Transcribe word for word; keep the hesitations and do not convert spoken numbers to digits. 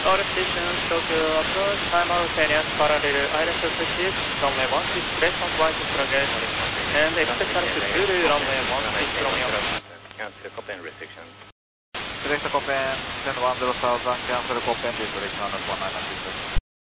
All stations, Tokyo approach, simultaneous parallel island pursuit, runway one six left on right progress, and expect to Zulu runway one six Romeo. Cancel Copen restriction. Select Copen, send one zero thousand, cancel Copen, restriction one nine six.